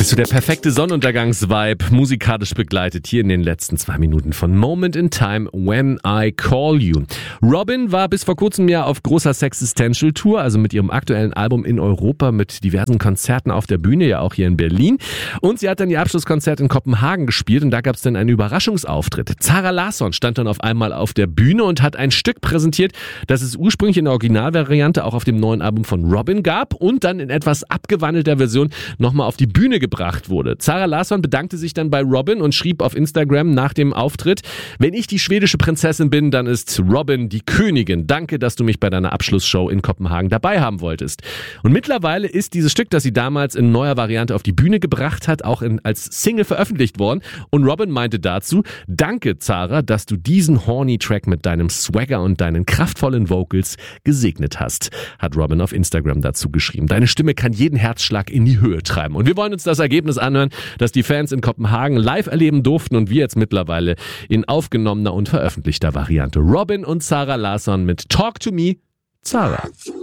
So der perfekte Sonnenuntergangs-Vibe, musikalisch begleitet hier in den letzten 2 Minuten von Moment in Time, When I Call You. Robyn war bis vor kurzem ja auf großer Sexistential-Tour, also mit ihrem aktuellen Album in Europa mit diversen Konzerten auf der Bühne, ja auch hier in Berlin. Und sie hat dann ihr Abschlusskonzert in Kopenhagen gespielt und da gab es dann einen Überraschungsauftritt. Zara Larsson stand dann auf einmal auf der Bühne und hat ein Stück präsentiert, das es ursprünglich in der Originalvariante auch auf dem neuen Album von Robyn gab und dann in etwas abgewandelter Version nochmal auf die Bühne gebracht wurde. Zara Larsson bedankte sich dann bei Robyn und schrieb auf Instagram nach dem Auftritt: Wenn ich die schwedische Prinzessin bin, dann ist Robyn die Königin. Danke, dass du mich bei deiner Abschlussshow in Kopenhagen dabei haben wolltest. Und mittlerweile ist dieses Stück, das sie damals in neuer Variante auf die Bühne gebracht hat, auch als Single veröffentlicht worden. Und Robyn meinte dazu: Danke, Zara, dass du diesen horny Track mit deinem Swagger und deinen kraftvollen Vocals gesegnet hast, hat Robyn auf Instagram dazu geschrieben. Deine Stimme kann jeden Herzschlag in die Höhe treiben. Und wir wollen uns das Ergebnis anhören, das die Fans in Kopenhagen live erleben durften und wir jetzt mittlerweile in aufgenommener und veröffentlichter Variante. Robyn und Zara Larsson mit Talk to Me, Zara.